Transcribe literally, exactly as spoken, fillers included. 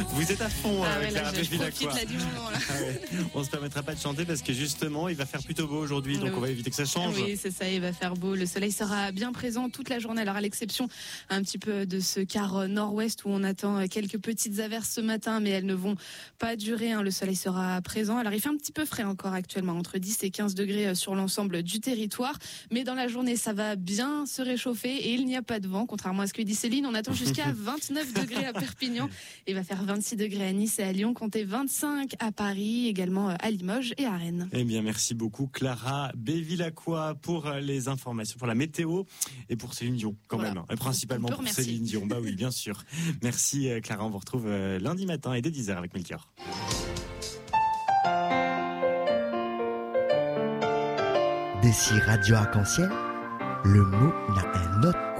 Vous êtes à fond, ah euh, ouais, Clara là, je Bevilacqua. profite là du moment là. Ah ouais. On se permettra pas de chanter parce que justement, il va faire plutôt beau aujourd'hui, donc Oui. on va éviter que ça change. Oui, c'est ça, il va faire beau. Le soleil sera bien présent toute la journée. Alors, à l'exception un petit peu de ce quart nord-ouest où on attend quelques petites averses ce matin, mais elles ne vont pas durer. Hein. Le soleil sera présent. Alors, il fait un petit peu frais encore actuellement, entre dix et quinze degrés sur l'ensemble du territoire. Mais dans la journée, ça va bien se réchauffer et il n'y a pas de vent. Contrairement à ce que dit Céline, on attend jusqu'à vingt-neuf degrés à Perpignan. Il va faire vingt-six degrés à Nice et à Lyon, comptez vingt-cinq à Paris, également à Limoges et à Rennes. Eh bien, merci beaucoup Clara Bevilacqua pour les informations, pour la météo et pour Céline Dion quand Voilà. même, et principalement pour remercier. Céline Dion. Bah oui, bien sûr. Merci Clara, on vous retrouve lundi matin et dès dix heures avec Melchior. D'ici Radio Arc-en-Ciel, le mot n'a un autre